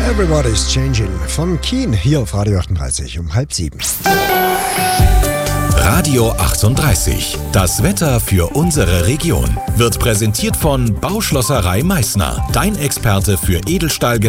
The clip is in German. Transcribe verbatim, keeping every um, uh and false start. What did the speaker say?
Everybody's Changing von Keen hier auf Radio achtunddreißig um halb sieben. Radio achtunddreißig. Das Wetter für unsere Region wird präsentiert von Bauschlosserei Meißner. Dein Experte für Edelstahl